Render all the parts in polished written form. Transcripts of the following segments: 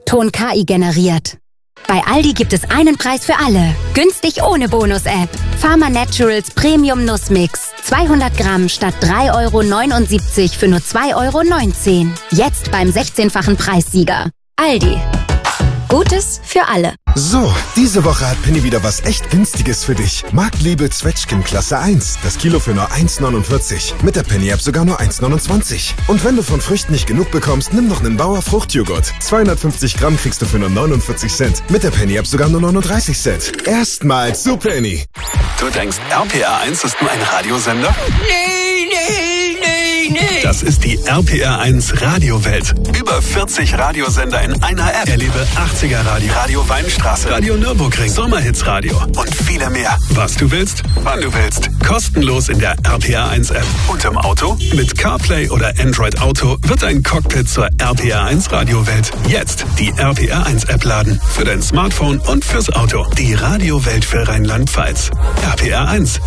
Ton KI generiert. Bei Aldi gibt es einen Preis für alle. Günstig ohne Bonus-App. Pharma Naturals Premium Nussmix. 200 Gramm statt 3,79 € für nur 2,19 €. Jetzt beim 16-fachen Preissieger. Aldi. Gutes für alle. So, diese Woche hat Penny wieder was echt Günstiges für dich. Marktliebe Zwetschgen Klasse 1. Das Kilo für nur 1,49. Mit der Penny-App sogar nur 1,29. Und wenn du von Früchten nicht genug bekommst, nimm noch einen Bauer Fruchtjoghurt. 250 Gramm kriegst du für nur 49 Cent. Mit der Penny-App sogar nur 39 Cent. Erstmals zu Penny. Du denkst, RPR 1 ist nur ein Radiosender? Nee. Das ist die RPR 1 Radiowelt. Über 40 Radiosender in einer App. Erlebe 80er Radio, Radio Weinstraße, Radio Nürburgring, Sommerhits-Radio und viele mehr. Was du willst, wann du willst. Kostenlos in der RPR 1 App. Und im Auto? Mit CarPlay oder Android Auto wird ein Cockpit zur RPR 1 Radiowelt. Jetzt die RPR 1 App laden. Für dein Smartphone und fürs Auto. Die Radiowelt für Rheinland-Pfalz. RPR 1.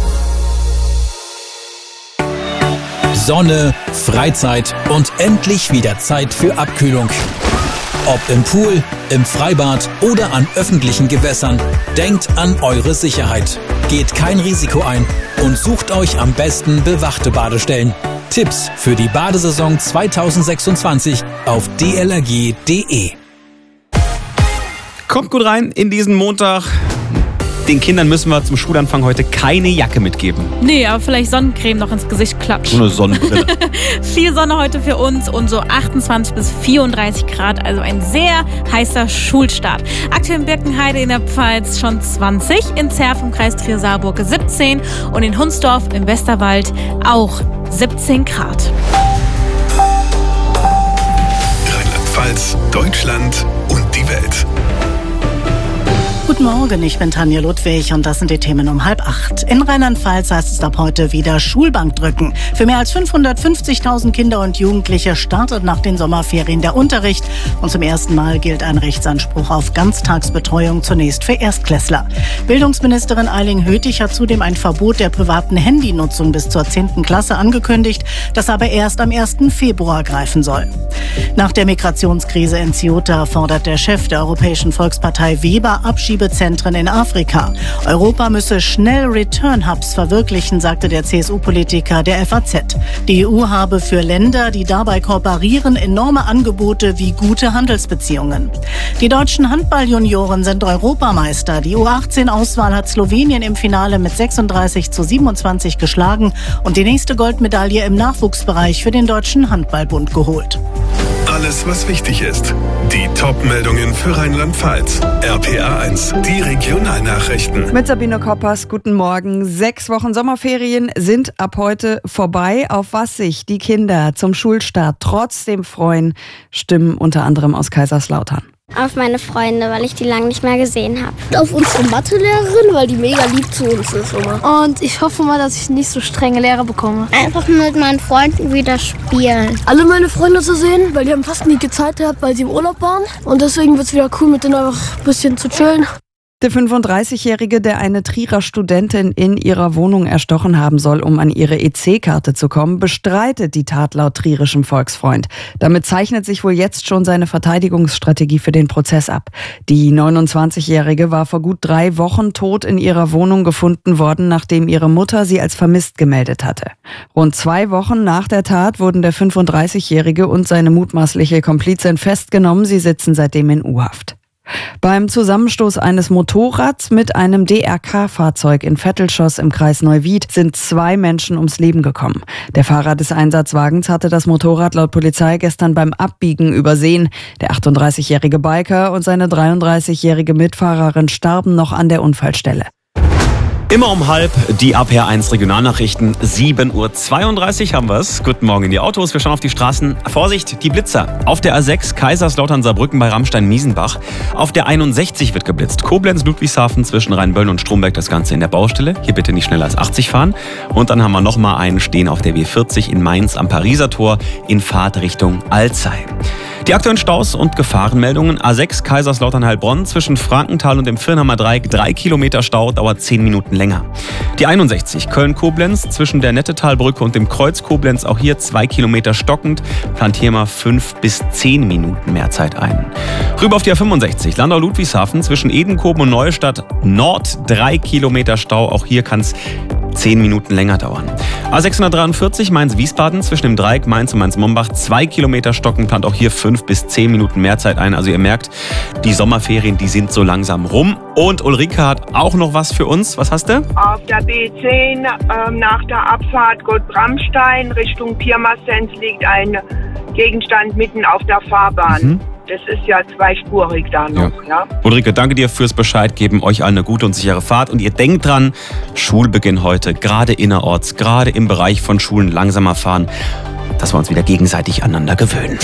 Sonne, Freizeit und endlich wieder Zeit für Abkühlung. Ob im Pool, im Freibad oder an öffentlichen Gewässern, denkt an eure Sicherheit. Geht kein Risiko ein und sucht euch am besten bewachte Badestellen. Tipps für die Badesaison 2026 auf dlrg.de. Kommt gut rein in diesen Montag. Den Kindern müssen wir zum Schulanfang heute keine Jacke mitgeben. Nee, aber vielleicht Sonnencreme noch ins Gesicht klatschen. So eine Sonnenbrille. Viel Sonne heute für uns und so 28 bis 34 Grad, also ein sehr heißer Schulstart. Aktuell in Birkenheide in der Pfalz schon 20, in Zerf im Kreis Trier-Saarburg 17 und in Hunsdorf im Westerwald auch 17 Grad. Rheinland-Pfalz, Deutschland und die Welt. Guten Morgen, ich bin Tanja Ludwig und das sind die Themen um 7:30. In Rheinland-Pfalz heißt es ab heute wieder Schulbankdrücken. Für mehr als 550.000 Kinder und Jugendliche startet nach den Sommerferien der Unterricht und zum ersten Mal gilt ein Rechtsanspruch auf Ganztagsbetreuung zunächst für Erstklässler. Bildungsministerin Eiling Hötig hat zudem ein Verbot der privaten Handynutzung bis zur 10. Klasse angekündigt, das aber erst am 1. Februar greifen soll. Nach der Migrationskrise in Ceuta fordert der Chef der Europäischen Volkspartei Weber Abschiebezentren in Afrika. Europa müsse schnell Return-Hubs verwirklichen, sagte der CSU-Politiker der FAZ. Die EU habe für Länder, die dabei kooperieren, enorme Angebote wie gute Handelsbeziehungen. Die deutschen Handballjunioren sind Europameister. Die U18-Auswahl hat Slowenien im Finale mit 36:27 geschlagen und die nächste Goldmedaille im Nachwuchsbereich für den Deutschen Handballbund geholt. Alles, was wichtig ist. Die Top-Meldungen für Rheinland-Pfalz. RPR 1, die Regionalnachrichten. Mit Sabine Koppers, guten Morgen. 6 Wochen Sommerferien sind ab heute vorbei. Auf was sich die Kinder zum Schulstart trotzdem freuen, stimmen unter anderem aus Kaiserslautern. Auf meine Freunde, weil ich die lange nicht mehr gesehen habe. Auf unsere Mathelehrerin, weil die mega lieb zu uns ist immer. Und ich hoffe mal, dass ich nicht so strenge Lehrer bekomme. Einfach mit meinen Freunden wieder spielen. Alle meine Freunde zu sehen, weil die haben fast nie Zeit gehabt, weil sie im Urlaub waren. Und deswegen wird es wieder cool, mit denen einfach ein bisschen zu chillen. Der 35-Jährige, der eine Trierer Studentin in ihrer Wohnung erstochen haben soll, um an ihre EC-Karte zu kommen, bestreitet die Tat laut trierischem Volksfreund. Damit zeichnet sich wohl jetzt schon seine Verteidigungsstrategie für den Prozess ab. Die 29-Jährige war vor gut 3 Wochen tot in ihrer Wohnung gefunden worden, nachdem ihre Mutter sie als vermisst gemeldet hatte. Rund 2 Wochen nach der Tat wurden der 35-Jährige und seine mutmaßliche Komplizin festgenommen. Sie sitzen seitdem in U-Haft. Beim Zusammenstoß eines Motorrads mit einem DRK-Fahrzeug in Vettelschoss im Kreis Neuwied sind 2 Menschen ums Leben gekommen. Der Fahrer des Einsatzwagens hatte das Motorrad laut Polizei gestern beim Abbiegen übersehen. Der 38-jährige Biker und seine 33-jährige Mitfahrerin starben noch an der Unfallstelle. Immer um 7:30 die RPR 1 Regionalnachrichten. 7:32 Uhr haben wir es. Guten Morgen in die Autos. Wir schauen auf die Straßen. Vorsicht, die Blitzer. Auf der A6 Kaiserslautern-Saarbrücken bei Rammstein-Miesenbach. Auf der 61 wird geblitzt. Koblenz-Ludwigshafen zwischen Rheinböllen und Stromberg, das Ganze in der Baustelle. Hier bitte nicht schneller als 80 fahren. Und dann haben wir nochmal einen stehen auf der W40 in Mainz am Pariser Tor in Fahrtrichtung Alzey. Die aktuellen Staus und Gefahrenmeldungen. A6 Kaiserslautern-Heilbronn zwischen Frankenthal und dem Firnhammer Dreieck 3 Kilometer Stau, dauert 10 Minuten länger. Die 61 Köln-Koblenz zwischen der Nettetalbrücke und dem Kreuz Koblenz, auch hier 2 Kilometer stockend, plant hier mal 5 bis 10 Minuten mehr Zeit ein. Rüber auf die A65, Landau-Ludwigshafen zwischen Edenkoben und Neustadt Nord 3 Kilometer Stau. Auch hier kann es 10 Minuten länger dauern. A643 Mainz-Wiesbaden zwischen dem Dreieck Mainz und Mainz-Mombach 2 Kilometer stocken, plant auch hier 5 bis 10 Minuten mehr Zeit ein. Also ihr merkt, die Sommerferien, die sind so langsam rum. Und Ulrike hat auch noch was für uns. Was hast du? Auf der B10 nach der Abfahrt Gold-Bramstein Richtung Pirmasens liegt ein Gegenstand mitten auf der Fahrbahn. Das ist ja zweispurig da noch. Ja. Ulrike, danke dir fürs Bescheid geben. Euch allen eine gute und sichere Fahrt. Und ihr denkt dran, Schulbeginn heute, gerade innerorts, gerade im Bereich von Schulen langsamer fahren, dass wir uns wieder gegenseitig aneinander gewöhnen.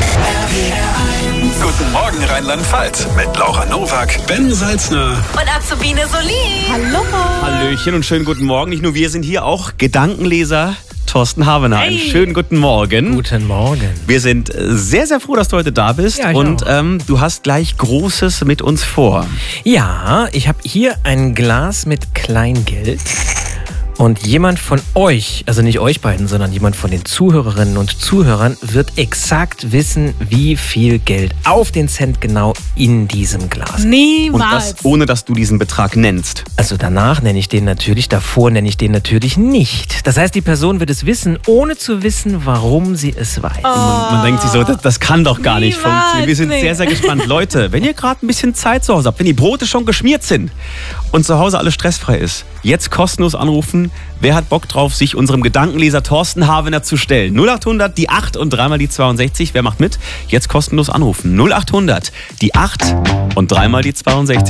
Guten Morgen Rheinland-Pfalz mit Laura Nowak, Ben Salzner und Azubine Solin. Hallo. Hallöchen und schönen guten Morgen. Nicht nur wir sind hier, auch Gedankenleser Thorsten Havener. Einen schönen guten Morgen. Guten Morgen. Wir sind sehr, sehr froh, dass du heute da bist. Ja, und du hast gleich Großes mit uns vor. Ja, ich habe hier ein Glas mit Kleingeld. Und jemand von euch, also nicht euch beiden, sondern jemand von den Zuhörerinnen und Zuhörern wird exakt wissen, wie viel Geld auf den Cent genau in diesem Glas. Niemals. Und das ohne, dass du diesen Betrag nennst. Also danach nenne ich den natürlich, davor nenne ich den natürlich nicht. Das heißt, die Person wird es wissen, ohne zu wissen, warum sie es weiß. Man denkt sich so, das kann doch gar nicht funktionieren. Wir sind sehr, sehr gespannt. Leute, wenn ihr gerade ein bisschen Zeit zu Hause habt, wenn die Brote schon geschmiert sind und zu Hause alles stressfrei ist, jetzt kostenlos anrufen. Wer hat Bock drauf, sich unserem Gedankenleser Thorsten Havener zu stellen? 0800 die 8 und dreimal die 62. Wer macht mit? Jetzt kostenlos anrufen. 0800 die 8 und dreimal die 62.